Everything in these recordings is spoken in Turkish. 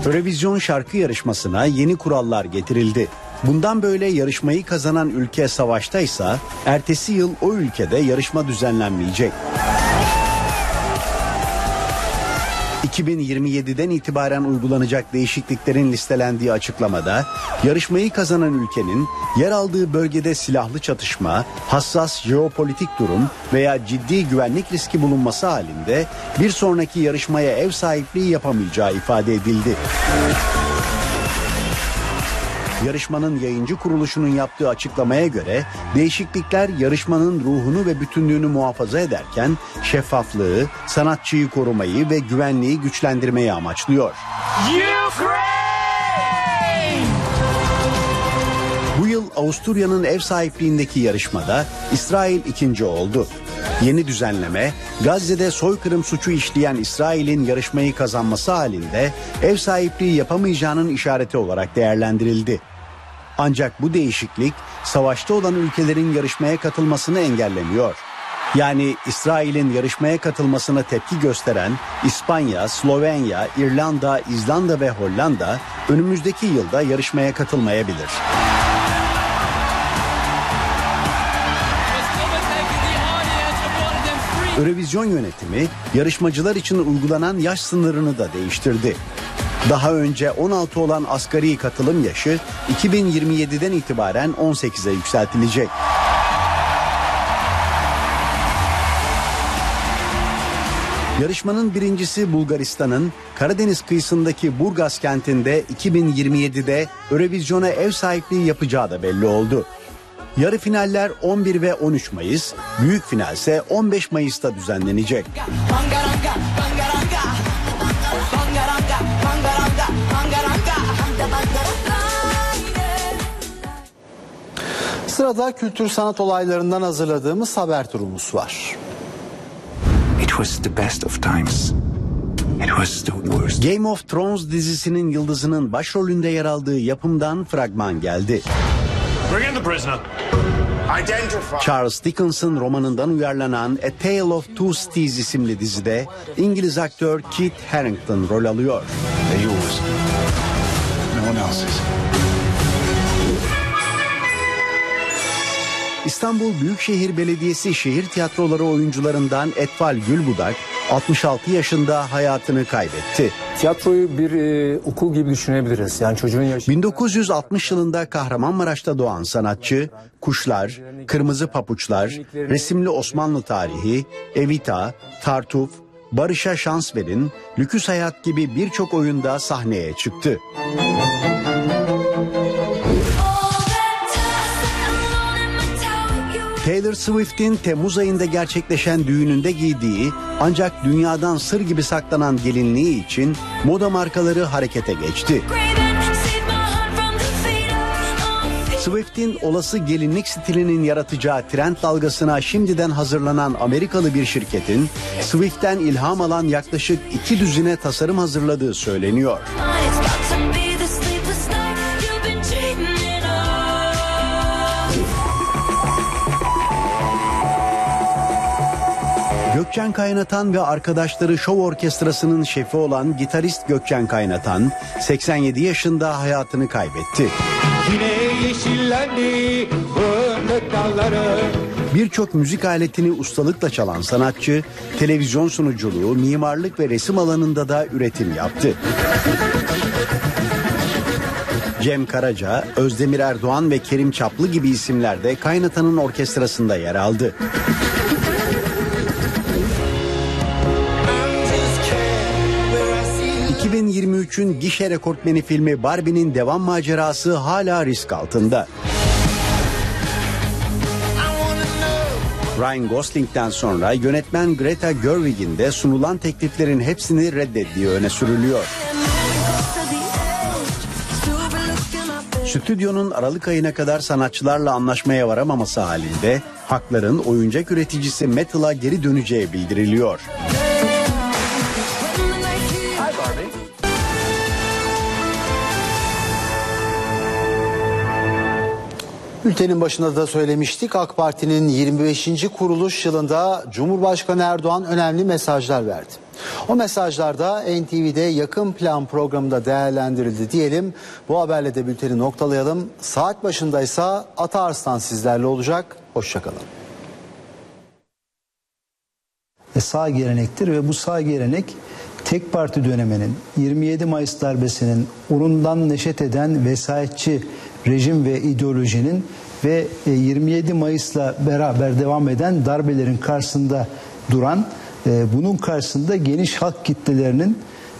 Eurovision şarkı yarışmasına yeni kurallar getirildi. Bundan böyle yarışmayı kazanan ülke savaştaysa ertesi yıl o ülkede yarışma düzenlenmeyecek. 2027'den itibaren uygulanacak değişikliklerin listelendiği açıklamada yarışmayı kazanan ülkenin yer aldığı bölgede silahlı çatışma, hassas jeopolitik durum veya ciddi güvenlik riski bulunması halinde bir sonraki yarışmaya ev sahipliği yapamayacağı ifade edildi. Yarışmanın yayıncı kuruluşunun yaptığı açıklamaya göre değişiklikler yarışmanın ruhunu ve bütünlüğünü muhafaza ederken şeffaflığı, sanatçıyı korumayı ve güvenliği güçlendirmeyi amaçlıyor. Bu yıl Avusturya'nın ev sahipliğindeki yarışmada İsrail ikinci oldu. Yeni düzenleme, Gazze'de soykırım suçu işleyen İsrail'in yarışmayı kazanması halinde ev sahipliği yapamayacağının işareti olarak değerlendirildi. Ancak bu değişiklik savaşta olan ülkelerin yarışmaya katılmasını engellemiyor. Yani İsrail'in yarışmaya katılmasına tepki gösteren İspanya, Slovenya, İrlanda, İzlanda ve Hollanda önümüzdeki yılda yarışmaya katılmayabilir. Eurovision yönetimi yarışmacılar için uygulanan yaş sınırını da değiştirdi. Daha önce 16 olan asgari katılım yaşı 2027'den itibaren 18'e yükseltilecek. Yarışmanın birincisi Bulgaristan'ın Karadeniz kıyısındaki Burgas kentinde 2027'de Eurovision'a ev sahipliği yapacağı da belli oldu. Yarı finaller 11 ve 13 Mayıs, büyük final ise 15 Mayıs'ta düzenlenecek. Sırada kültür sanat olaylarından hazırladığımız haber turumuz var. It was the best of times. It was the worst. Game of Thrones dizisinin yıldızının başrolünde yer aldığı yapımdan fragman geldi. Bring in the prisoner. Charles Dickens'ın romanından uyarlanan A Tale of Two Cities isimli dizide İngiliz aktör Kit Harington rol alıyor. They're yours. No one else's. İstanbul Büyükşehir Belediyesi şehir tiyatroları oyuncularından Etfal Gülbudak 66 yaşında hayatını kaybetti. Tiyatroyu bir okul gibi düşünebiliriz. Yani çocuğun yaşı... 1960 yılında Kahramanmaraş'ta doğan sanatçı, Kuşlar, Kırmızı Papuçlar, Resimli Osmanlı Tarihi, Evita, Tartuf, Barış'a Şans Verin, Lüküs Hayat gibi birçok oyunda sahneye çıktı. Taylor Swift'in Temmuz ayında gerçekleşen düğününde giydiği ancak dünyadan sır gibi saklanan gelinliği için moda markaları harekete geçti. Swift'in olası gelinlik stilinin yaratacağı trend dalgasına şimdiden hazırlanan Amerikalı bir şirketin Swift'ten ilham alan yaklaşık 2 düzine tasarım hazırladığı söyleniyor. Gökçen Kaynatan ve arkadaşları şov orkestrasının şefi olan gitarist Gökçen Kaynatan 87 yaşında hayatını kaybetti. Yine yeşillendi fındık dalları. Birçok müzik aletini ustalıkla çalan sanatçı, televizyon sunuculuğu, mimarlık ve resim alanında da üretim yaptı. Cem Karaca, Özdemir Erdoğan ve Kerim Çaplı gibi isimler de Kaynatan'ın orkestrasında yer aldı. 2023'ün gişe rekortmeni filmi Barbie'nin devam macerası hala risk altında. Ryan Gosling'den sonra yönetmen Greta Gerwig'in de sunulan tekliflerin hepsini reddettiği öne sürülüyor. Stüdyonun Aralık ayına kadar sanatçılarla anlaşmaya varamaması halinde hakların oyuncak üreticisi Mattel'a geri döneceği bildiriliyor. Ülkenin başında da söylemiştik, AK Parti'nin 25. kuruluş yılında Cumhurbaşkanı Erdoğan önemli mesajlar verdi. O mesajlar da NTV'de Yakın Plan programında değerlendirildi diyelim. Bu haberle de bülteni noktalayalım. Saat başındaysa Ata Arslan sizlerle olacak. Hoşçakalın. Sağ gelenektir ve bu sağ gelenek tek parti döneminin, 27 Mayıs darbesinin, onundan neşet eden vesayetçi rejim ve ideolojinin ve 27 Mayıs'la beraber devam eden darbelerin karşısında duran, bunun karşısında geniş halk kitlelerinin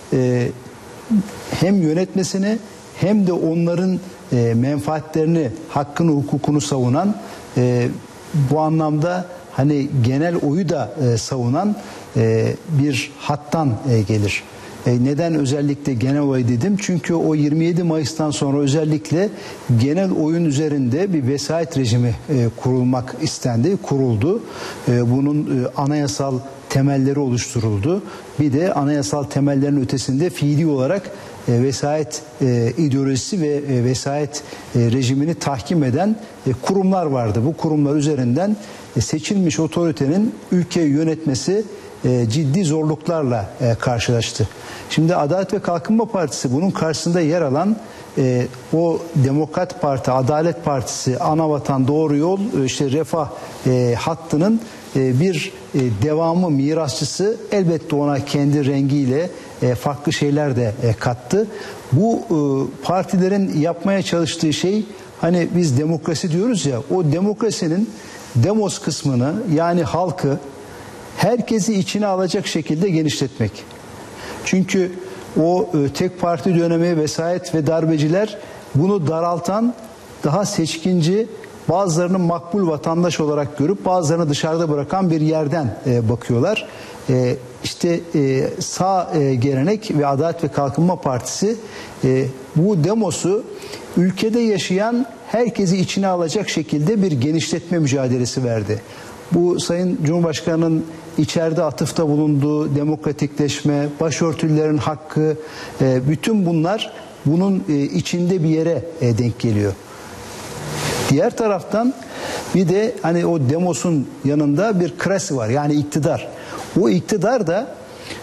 hem yönetmesini hem de onların menfaatlerini, hakkını, hukukunu savunan, bu anlamda hani genel oyu da savunan bir hattan gelir. Neden özellikle genel oy dedim? Çünkü o 27 Mayıs'tan sonra özellikle genel oyun üzerinde bir vesayet rejimi kurulmak istendi, kuruldu. Bunun anayasal temelleri oluşturuldu. Bir de anayasal temellerin ötesinde fiili olarak vesayet ideolojisi ve vesayet rejimini tahkim eden kurumlar vardı. Bu kurumlar üzerinden seçilmiş otoritenin ülkeyi yönetmesi ciddi zorluklarla karşılaştı. Şimdi Adalet ve Kalkınma Partisi bunun karşısında yer alan o Demokrat Parti, Adalet Partisi, Anavatan, Doğru Yol, işte Refah hattının bir devamı, mirasçısı, elbette ona kendi rengiyle farklı şeyler de kattı. Bu partilerin yapmaya çalıştığı şey, hani biz demokrasi diyoruz ya, o demokrasinin demos kısmını, yani halkı, herkesi içine alacak şekilde genişletmek. Çünkü o tek parti dönemi, vesayet ve darbeciler bunu daraltan, daha seçkinci, bazılarını makbul vatandaş olarak görüp bazılarını dışarıda bırakan bir yerden bakıyorlar. İşte sağ gelenek ve Adalet ve Kalkınma Partisi bu demosu ülkede yaşayan herkesi içine alacak şekilde bir genişletme mücadelesi verdi. Bu Sayın Cumhurbaşkanı'nın içeride atıfta bulunduğu demokratikleşme, başörtülerin hakkı, bütün bunlar bunun içinde bir yere denk geliyor. Diğer taraftan bir de hani o demosun yanında bir krasi var, yani iktidar. O iktidar da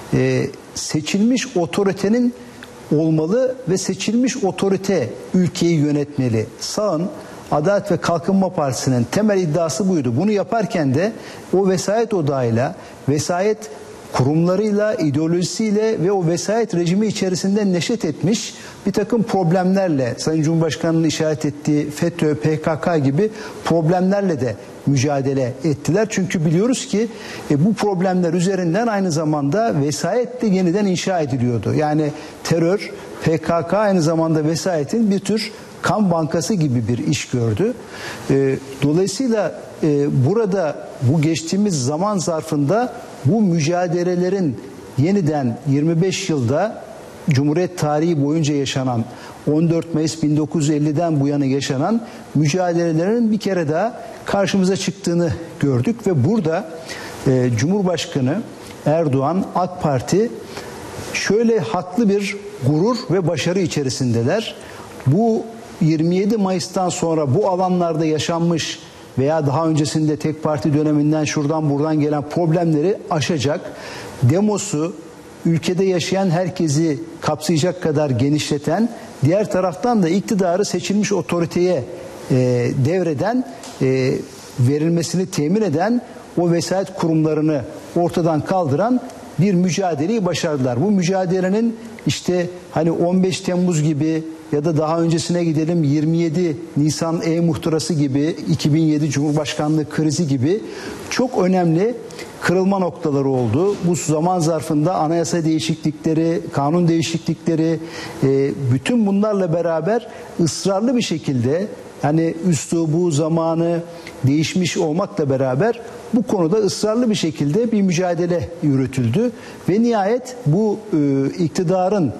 seçilmiş otoritenin olmalı ve seçilmiş otorite ülkeyi yönetmeli. Sağın, Adalet ve Kalkınma Partisi'nin temel iddiası buydu. Bunu yaparken de o vesayet odağıyla, vesayet kurumlarıyla, ideolojisiyle ve o vesayet rejimi içerisinde neşet etmiş bir takım problemlerle, Sayın Cumhurbaşkanı'nın işaret ettiği FETÖ, PKK gibi problemlerle de mücadele ettiler. Çünkü biliyoruz ki bu problemler üzerinden aynı zamanda vesayet de yeniden inşa ediliyordu. Yani terör, PKK aynı zamanda vesayetin bir tür kan bankası gibi bir iş gördü. Dolayısıyla burada bu geçtiğimiz zaman zarfında bu mücadelelerin yeniden 25 yılda Cumhuriyet tarihi boyunca yaşanan, 14 Mayıs 1950'den bu yana yaşanan mücadelelerin bir kere daha karşımıza çıktığını gördük ve burada Cumhurbaşkanı Erdoğan, AK Parti şöyle haklı bir gurur ve başarı içerisindeler. Bu 27 Mayıs'tan sonra bu alanlarda yaşanmış veya daha öncesinde tek parti döneminden şuradan buradan gelen problemleri aşacak, demosu ülkede yaşayan herkesi kapsayacak kadar genişleten, diğer taraftan da iktidarı seçilmiş otoriteye devreden, verilmesini temin eden, o vesayet kurumlarını ortadan kaldıran bir mücadeleyi başardılar. Bu mücadelenin işte hani 15 Temmuz gibi ya da daha öncesine gidelim 27 Nisan E-Muhtırası gibi, 2007 Cumhurbaşkanlığı krizi gibi çok önemli kırılma noktaları oldu. Bu zaman zarfında anayasa değişiklikleri, kanun değişiklikleri, bütün bunlarla beraber ısrarlı bir şekilde, hani üslubu, zamanı değişmiş olmakla beraber bu konuda ısrarlı bir şekilde bir mücadele yürütüldü. Ve nihayet bu iktidarın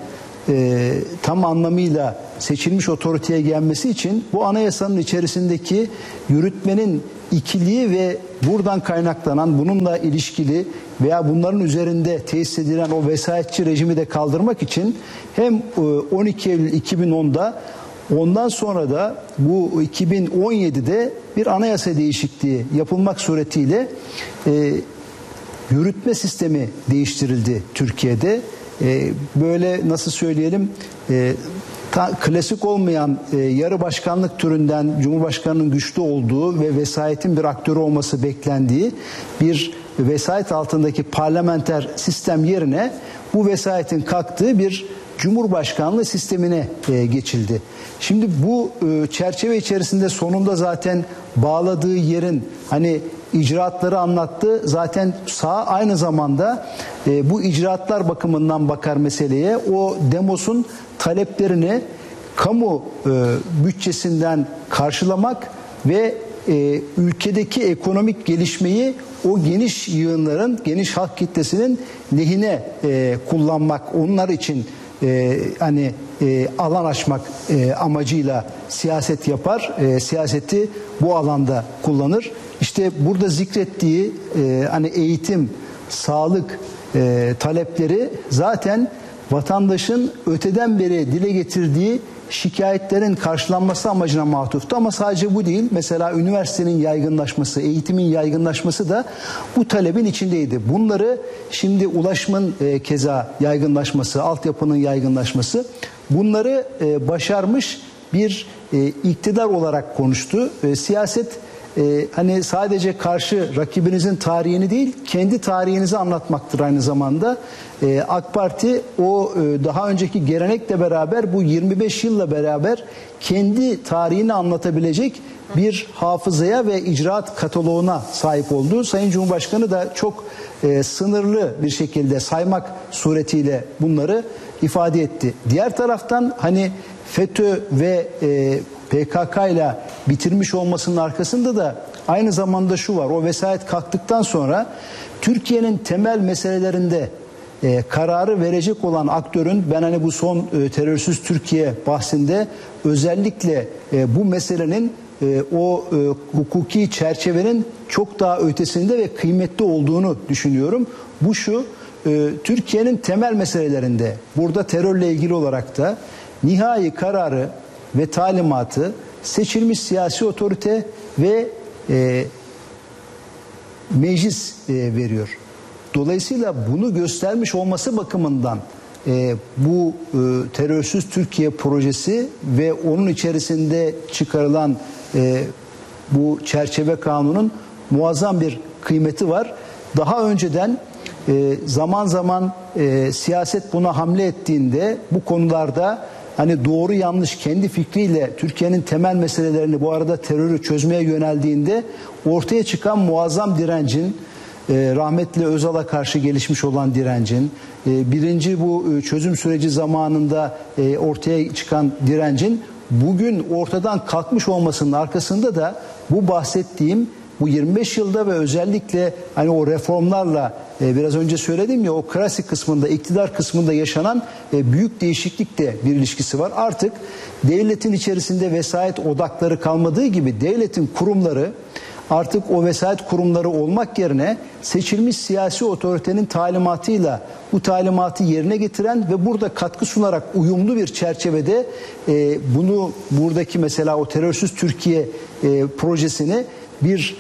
tam anlamıyla seçilmiş otoriteye gelmesi için bu anayasanın içerisindeki yürütmenin ikiliği ve buradan kaynaklanan, bununla ilişkili veya bunların üzerinde tesis edilen o vesayetçi rejimi de kaldırmak için hem 12 Eylül 2010'da, ondan sonra da bu 2017'de bir anayasa değişikliği yapılmak suretiyle yürütme sistemi değiştirildi Türkiye'de. Böyle nasıl söyleyelim, klasik olmayan yarı başkanlık türünden Cumhurbaşkanı'nın güçlü olduğu ve vesayetin bir aktörü olması beklendiği bir vesayet altındaki parlamenter sistem yerine bu vesayetin kalktığı bir Cumhurbaşkanlığı sistemine geçildi. Şimdi bu çerçeve içerisinde sonunda zaten bağladığı yerin hani icraatları anlattı. Zaten sağ aynı zamanda bu icraatlar bakımından bakar meseleye. O Demos'un taleplerini kamu bütçesinden karşılamak ve ülkedeki ekonomik gelişmeyi o geniş yığınların, geniş halk kitlesinin lehine kullanmak, onlar için alan açmak amacıyla siyaset yapar, siyaseti bu alanda kullanır. İşte burada zikrettiği hani eğitim, sağlık talepleri zaten vatandaşın öteden beri dile getirdiği şikayetlerin karşılanması amacına matuftu. Ama sadece bu değil. Mesela üniversitenin yaygınlaşması, eğitimin yaygınlaşması da bu talebin içindeydi. Bunları şimdi ulaşımın keza yaygınlaşması, altyapının yaygınlaşması, bunları başarmış bir iktidar olarak konuştu. Siyaset hani sadece karşı rakibinizin tarihini değil, kendi tarihinizi anlatmaktır aynı zamanda. AK Parti o daha önceki gelenekle beraber, bu 25 yılla beraber kendi tarihini anlatabilecek bir hafızaya ve icraat kataloğuna sahip oldu. Sayın Cumhurbaşkanı da çok sınırlı bir şekilde saymak suretiyle bunları ifade etti. Diğer taraftan hani FETÖ ve PKK ile bitirmiş olmasının arkasında da aynı zamanda şu var. O vesayet kalktıktan sonra Türkiye'nin temel meselelerinde kararı verecek olan aktörün, ben hani bu son terörsüz Türkiye bahsinde özellikle bu meselenin o hukuki çerçevenin çok daha ötesinde ve kıymetli olduğunu düşünüyorum. Bu şu, Türkiye'nin temel meselelerinde, burada terörle ilgili olarak da nihai kararı ve talimatı seçilmiş siyasi otorite ve meclis veriyor. Dolayısıyla bunu göstermiş olması bakımından bu terörsüz Türkiye projesi ve onun içerisinde çıkarılan bu çerçeve kanunun muazzam bir kıymeti var. Daha önceden zaman zaman siyaset buna hamle ettiğinde bu konularda hani doğru yanlış kendi fikriyle Türkiye'nin temel meselelerini, bu arada terörü çözmeye yöneldiğinde ortaya çıkan muazzam direncin, rahmetli Özal'a karşı gelişmiş olan direncin, birinci bu çözüm süreci zamanında ortaya çıkan direncin bugün ortadan kalkmış olmasının arkasında da bu bahsettiğim bu 25 yılda ve özellikle hani o reformlarla biraz önce söyledim ya, o klasik kısmında, iktidar kısmında yaşanan büyük değişiklikle bir ilişkisi var. Artık devletin içerisinde vesayet odakları kalmadığı gibi devletin kurumları artık o vesayet kurumları olmak yerine seçilmiş siyasi otoritenin talimatıyla bu talimatı yerine getiren ve burada katkı sunarak uyumlu bir çerçevede bunu, buradaki mesela o terörsüz Türkiye projesini bir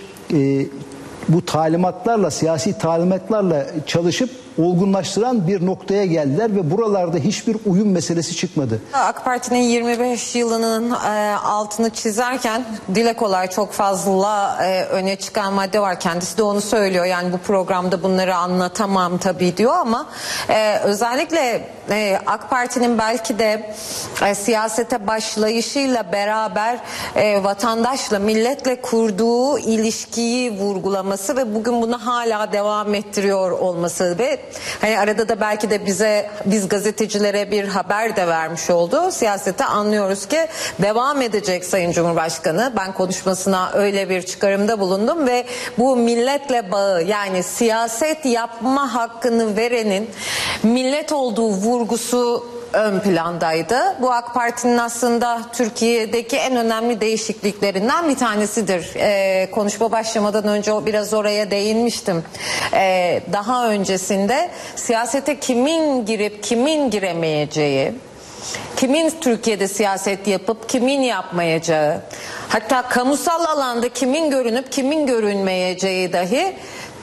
bu talimatlarla, siyasi talimatlarla çalışıp olgunlaştıran bir noktaya geldiler ve buralarda hiçbir uyum meselesi çıkmadı. AK Parti'nin 25 yılının altını çizerken dile kolay çok fazla öne çıkan madde var. Kendisi de onu söylüyor. Yani bu programda bunları anlatamam tabii diyor ama özellikle AK Parti'nin belki de siyasete başlayışıyla beraber vatandaşla, milletle kurduğu ilişkiyi vurgulaması ve bugün bunu hala devam ettiriyor olması ve hani arada da belki de biz gazetecilere bir haber de vermiş oldu. Siyasete anlıyoruz ki devam edecek Sayın Cumhurbaşkanı. Ben konuşmasına öyle bir çıkarımda bulundum ve bu milletle bağı, yani siyaset yapma hakkını verenin millet olduğu vurgusu ön plandaydı. Bu AK Parti'nin aslında Türkiye'deki en önemli değişikliklerinden bir tanesidir. Konuşma başlamadan önce biraz oraya değinmiştim. Daha öncesinde siyasete kimin girip kimin giremeyeceği, kimin Türkiye'de siyaset yapıp kimin yapmayacağı, hatta kamusal alanda kimin görünüp kimin görünmeyeceği dahi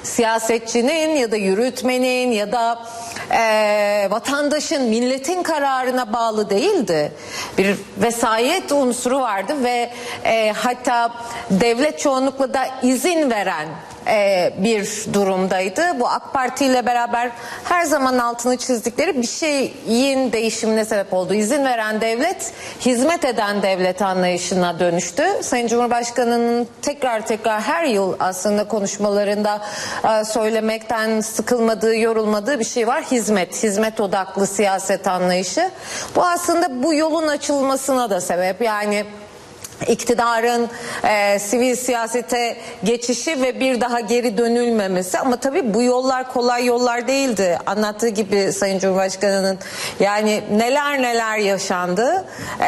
siyasetçinin ya da yürütmenin ya da vatandaşın, milletin kararına bağlı değildi. Bir vesayet unsuru vardı ve hatta devlet çoğunlukla da izin veren bir durumdaydı. Bu AK Parti ile beraber her zaman altını çizdikleri bir şeyin değişimine sebep oldu. İzin veren devlet, hizmet eden devlet anlayışına dönüştü. Sayın Cumhurbaşkanı'nın tekrar her yıl aslında konuşmalarında söylemekten sıkılmadığı, yorulmadığı bir şey var. Hizmet odaklı siyaset anlayışı. Bu aslında bu yolun açılmasına da sebep. Yani iktidarın sivil siyasete geçişi ve bir daha geri dönülmemesi, ama tabii bu yollar kolay yollar değildi. Anlattığı gibi Sayın Cumhurbaşkanı'nın, yani neler yaşandı,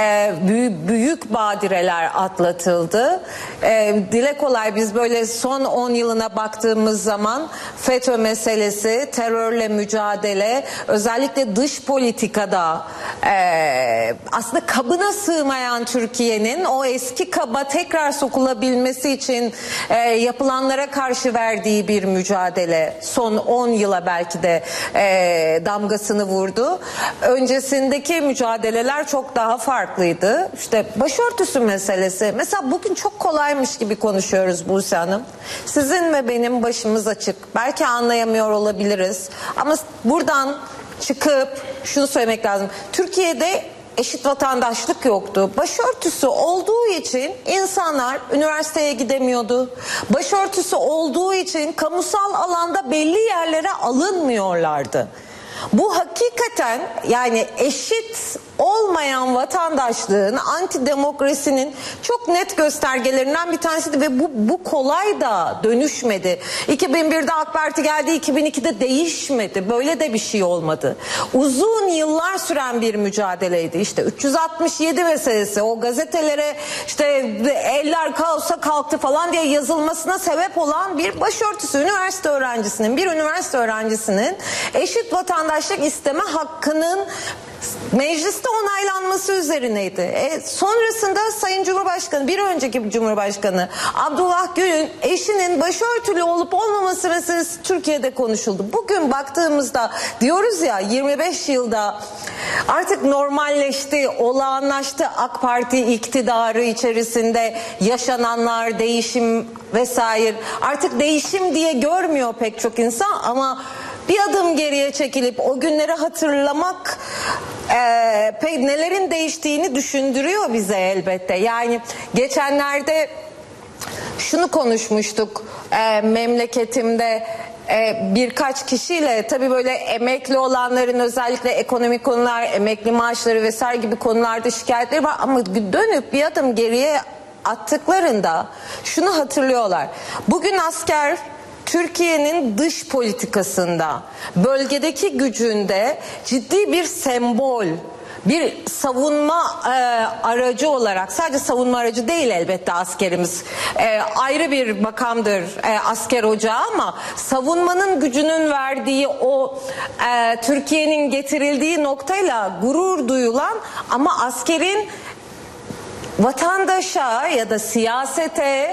büyük badireler atlatıldı. Dile kolay biz böyle son 10 yılına baktığımız zaman FETÖ meselesi, terörle mücadele, özellikle dış politikada aslında kabına sığmayan Türkiye'nin o eski kaba tekrar sokulabilmesi için yapılanlara karşı verdiği bir mücadele son 10 yıla belki de damgasını vurdu. Öncesindeki mücadeleler çok daha farklıydı. İşte başörtüsü meselesi. Mesela bugün çok kolaymış gibi konuşuyoruz Buse Hanım. Sizin ve benim başımız açık. Belki anlayamıyor olabiliriz. Ama buradan çıkıp şunu söylemek lazım. Türkiye'de eşit vatandaşlık yoktu. Başörtüsü olduğu için insanlar üniversiteye gidemiyordu. Başörtüsü olduğu için kamusal alanda belli yerlere alınmıyorlardı. Bu hakikaten, yani eşit olmayan vatandaşlığın, antidemokrasinin çok net göstergelerinden bir tanesiydi ve bu kolay da dönüşmedi. 2001'de AK Parti geldi, 2002'de değişmedi. Böyle de bir şey olmadı. Uzun yıllar süren bir mücadeleydi. İşte 367 meselesi, o gazetelere işte eller kaosa kalktı falan diye yazılmasına sebep olan bir başörtüsü bir üniversite öğrencisinin eşit vatandaşlık isteme hakkının mecliste onaylanması üzerineydi. Sonrasında Sayın Cumhurbaşkanı, bir önceki Cumhurbaşkanı Abdullah Gül'ün eşinin başörtülü olup olmaması meselesi Türkiye'de konuşuldu. Bugün baktığımızda diyoruz ya, 25 yılda artık normalleşti, olağanlaştı AK Parti iktidarı içerisinde yaşananlar, değişim vesaire. Artık değişim diye görmüyor pek çok insan, ama bir adım geriye çekilip o günleri hatırlamak nelerin değiştiğini düşündürüyor bize elbette. Yani geçenlerde şunu konuşmuştuk memleketimde birkaç kişiyle, tabii böyle emekli olanların özellikle ekonomik konular, emekli maaşları vesaire gibi konularda şikayetleri var, ama dönüp bir adım geriye attıklarında şunu hatırlıyorlar. Bugün asker Türkiye'nin dış politikasında, bölgedeki gücünde ciddi bir sembol, bir savunma aracı olarak, sadece savunma aracı değil elbette askerimiz, ayrı bir makamdır asker ocağı, ama savunmanın gücünün verdiği o Türkiye'nin getirildiği noktayla gurur duyulan, ama askerin vatandaşa ya da siyasete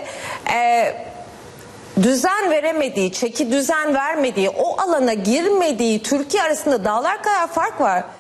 düzen veremediği, çeki düzen vermediği, o alana girmediği Türkiye arasında dağlar kadar fark var.